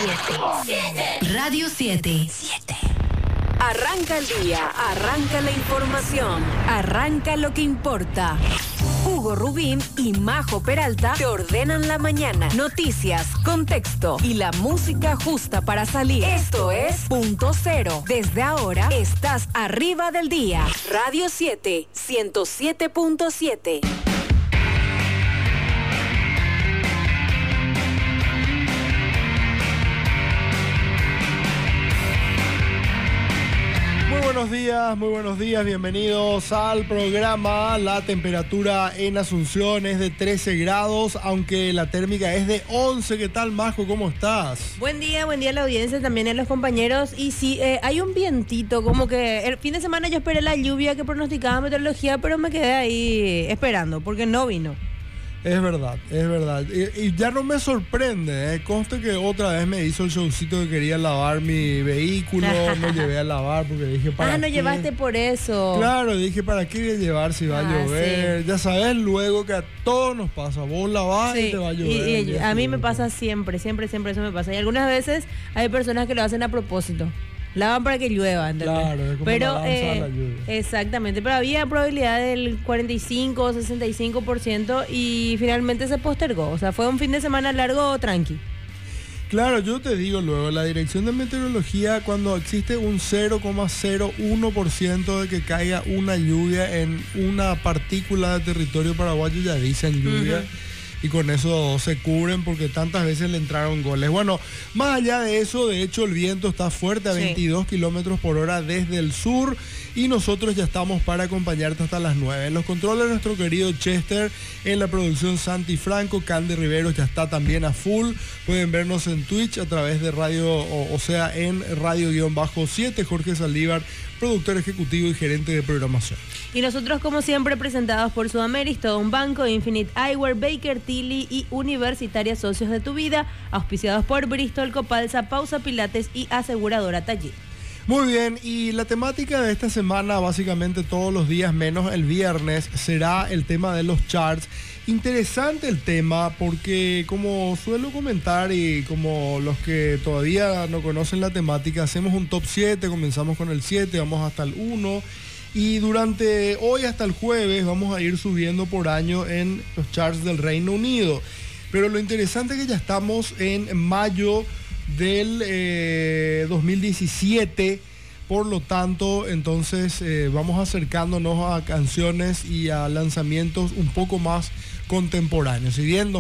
Radio 7. Arranca el día, arranca la información, arranca lo que importa. Hugo Rubín y Majo Peralta te ordenan la mañana. Noticias, contexto y la música justa para salir. Esto es Punto Cero. Desde ahora estás arriba del día. Radio 7, 107.7. Muy buenos días, bienvenidos al programa. La temperatura en Asunción es de 13 grados, aunque la térmica es de 11. ¿Qué tal, Majo? ¿Cómo estás? Buen día a la audiencia, también a los compañeros. Y sí, hay un vientito, como que el fin de semana yo esperé la lluvia que pronosticaba meteorología, pero me quedé ahí esperando, porque no vino. Es verdad. Y ya no me sorprende, Conste que otra vez me hizo el showcito que quería lavar mi vehículo, no llevé a lavar porque dije, ¿para qué? No llevaste por eso. Claro, dije, ¿para qué voy a llevar si va a llover? Sí. Ya sabes luego que a todos nos pasa, vos lavás y te va a llover. Y a mí me pasa siempre eso me pasa. Y algunas veces hay personas que lo hacen a propósito. Lavan para que llueva, ¿entendés? Claro, es como la lluvia. Exactamente, pero había probabilidad del 45 o 65% y finalmente se postergó. O sea, fue un fin de semana largo, tranqui. Claro, yo te digo luego, la Dirección de Meteorología, cuando existe un 0,01% de que caiga una lluvia en una partícula de territorio paraguayo, ya dicen lluvia. Uh-huh. Y con eso se cubren porque tantas veces le entraron goles. Bueno, más allá de eso, de hecho el viento está fuerte a 22 kilómetros por hora desde el sur y nosotros ya estamos para acompañarte hasta las 9. En los controles nuestro querido Chester, en la producción Santi Franco, Candy Riveros ya está también a full. Pueden vernos en Twitch a través de radio, o sea, en Radio-7, Jorge Saldívar, productor ejecutivo y gerente de programación. Y nosotros, como siempre, presentados por Sudameris, todo un banco, Infinite Eyewear, Baker Tilly y Universitaria Socios de tu Vida, auspiciados por Bristol, Copalsa, Pausa Pilates y Aseguradora Taller. Muy bien, y la temática de esta semana, básicamente todos los días menos el viernes, será el tema de los charts. Interesante el tema porque, como suelo comentar y como los que todavía no conocen la temática, hacemos un top 7, comenzamos con el 7, vamos hasta el 1 y durante hoy hasta el jueves vamos a ir subiendo por año en los charts del Reino Unido. Pero lo interesante es que ya estamos en mayo del 2017, por lo tanto, entonces vamos acercándonos a canciones y a lanzamientos un poco más contemporáneos. Si bien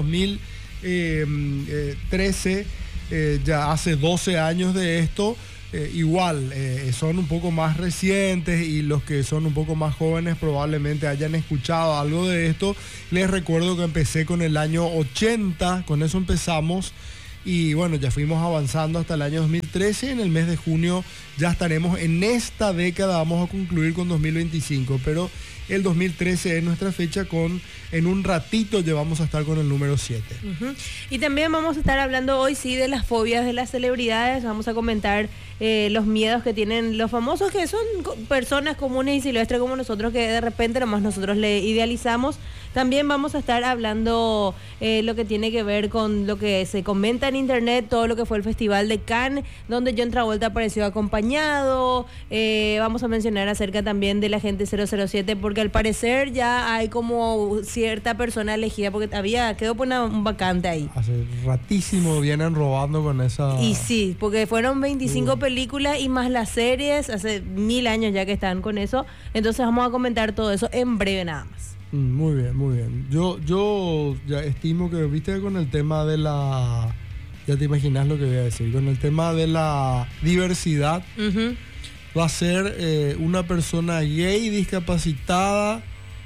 2013 ya hace 12 años de esto, igual son un poco más recientes y los que son un poco más jóvenes probablemente hayan escuchado algo de esto. Les recuerdo que empecé con el año 80, con eso empezamos. Y bueno, ya fuimos avanzando hasta el año 2013. En el mes de junio ya estaremos en esta década, vamos a concluir con 2025, pero el 2013 es nuestra fecha. En un ratito ya vamos a estar con el número 7. Uh-huh. Y también vamos a estar hablando hoy sí de las fobias de las celebridades. Vamos a comentar los miedos que tienen los famosos, que son personas comunes y silvestres como nosotros, que de repente nomás nosotros le idealizamos. También vamos a estar hablando lo que tiene que ver con lo que se comenta en internet, todo lo que fue el Festival de Cannes, donde John Travolta apareció acompañado. Vamos a mencionar acerca también de la Agente 007, porque al parecer ya hay como cierta persona elegida, porque quedó por un vacante ahí. Hace ratísimo vienen robando con esa... Y sí, porque fueron 25 películas y más las series, hace 1000 años ya que están con eso. Entonces vamos a comentar todo eso en breve nada más. Muy bien. Yo ya estimo que, viste, con el tema de la... Ya te imaginas lo que voy a decir. Con el tema de la diversidad, uh-huh, va a ser una persona gay, discapacitada,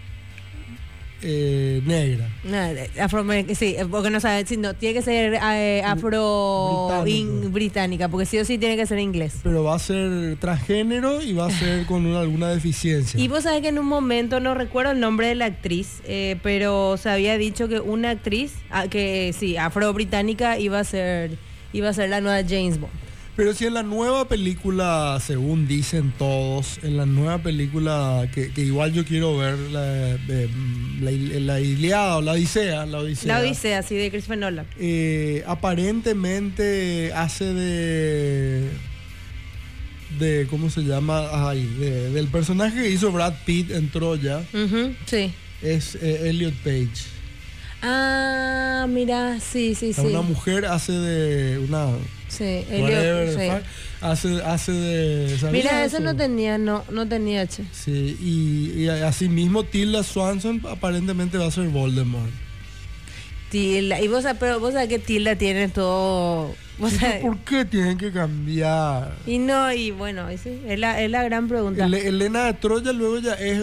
negra. Sí, porque no sabe, no, tiene que ser británica, porque sí o sí tiene que ser inglés. Pero va a ser transgénero y va a ser con alguna deficiencia. Y vos sabés que en un momento, no recuerdo el nombre de la actriz, pero se había dicho que una actriz, que sí, afro-británica iba a ser la nueva James Bond. Pero si en la nueva película, según dicen todos, en la nueva película que igual yo quiero ver, la Ilíada o la Odisea. La Odisea, sí, de Christopher Nolan. Aparentemente hace de ¿cómo se llama? Del personaje que hizo Brad Pitt en Troya. Sí. Es Elliot Page. Ah, mira, sí. Una mujer hace de una... Sí, Elliot, sí. Hace de... Mira, eso no tenía, che. Sí, y así mismo Tilda Swanson aparentemente va a ser Voldemort. Tilda, y vos sabés que Tilda tiene todo... ¿Por qué tienen que cambiar? Y bueno, sí, es la gran pregunta. Helena de Troya luego ya es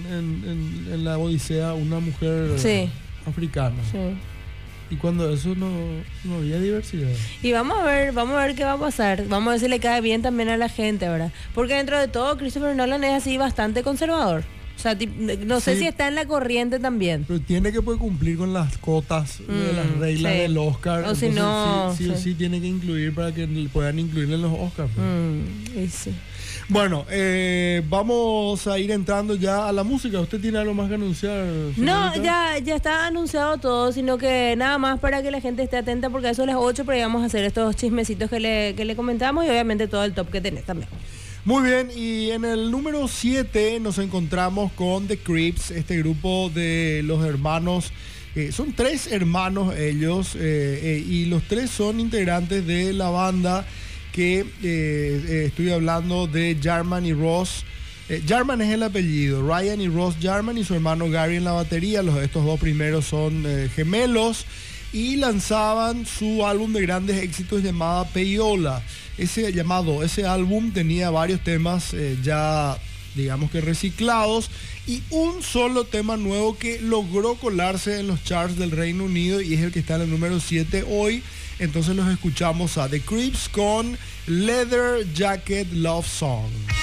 en la Odisea una mujer africana. Sí. Y cuando eso no había diversidad. Y vamos a ver qué va a pasar. Vamos a ver si le cae bien también a la gente, ¿verdad? Porque dentro de todo Christopher Nolan es así bastante conservador. O sea, no sé si está en la corriente también. Pero tiene que poder cumplir con las cotas de las reglas del Oscar. O si no... Sí, tiene que incluir para que puedan incluirle en los Oscars. Sí. Bueno, vamos a ir entrando ya a la música. ¿Usted tiene algo más que anunciar, señorita? No, ya está anunciado todo, sino que nada más para que la gente esté atenta, porque a eso a las 8 pero vamos a hacer estos chismecitos que le comentamos y obviamente todo el top que tenés también. Muy bien, y en el número 7 nos encontramos con The Crips, este grupo de los hermanos. Son 3 hermanos ellos, y los 3 son integrantes de la banda que estoy hablando de Jarman y Ross. Jarman es el apellido, Ryan y Ross Jarman, y su hermano Gary en la batería. Estos 2 primeros son gemelos y lanzaban su álbum de grandes éxitos llamado Payola. Ese álbum tenía varios temas ya, digamos que reciclados, y un solo tema nuevo que logró colarse en los charts del Reino Unido y es el que está en el número 7 hoy. Entonces los escuchamos a The Crips con Leather Jacket Love Song.